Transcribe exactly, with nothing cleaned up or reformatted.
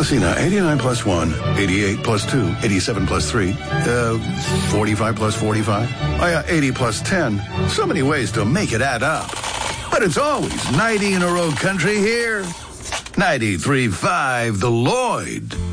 Let's see now. eighty-nine plus one, eighty-eight plus two, eighty-seven plus three, uh, forty-five plus forty-five. Oh, yeah, eighty plus ten. So many ways to make it add up. But it's always ninety in a row country here. ninety-three point five The Lloyd.